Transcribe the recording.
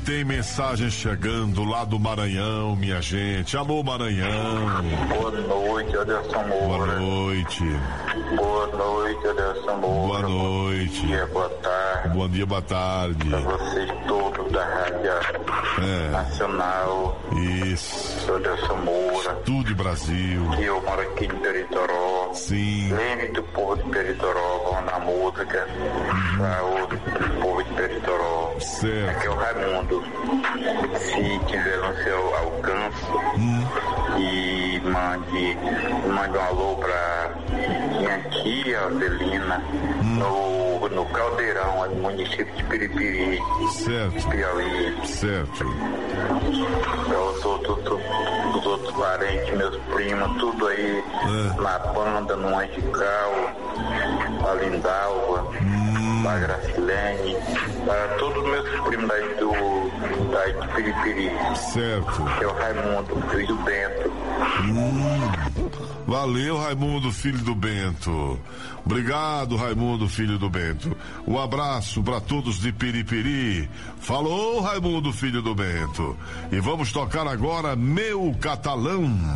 tem mensagem chegando lá do Maranhão, minha gente. Alô, Maranhão. Boa noite, Adelson Moura. Boa noite. Boa noite, Adelson Moura. Boa noite. Bom dia, boa tarde. Bom dia, boa tarde. Para vocês todos da Rádio Nacional. Isso. Sou Adelson Moura. Tudo Brasil. Que eu moro aqui em Peritoró. Sim. Lembre do povo de Peritoró, vamos na música. Para o povo de Peritoró. Certo. Aqui é o Raimundo. Se tiver no seu alcance, e mande um alô para minha tia Avelina, no Caldeirão, no município de Piripiri, certo. Piauí. Certo. Os outros parentes, meus primos, tudo aí na banda, no Angical, na Lindalva, na Gracilene, para todos os meus primos daí de Piripiri. Certo. Que é o Raimundo, filho do Bento. Valeu, Raimundo, filho do Bento. Obrigado, Raimundo, filho do Bento. Um abraço para todos de Piripiri. Falou, Raimundo, filho do Bento. E vamos tocar agora Meu Catalão.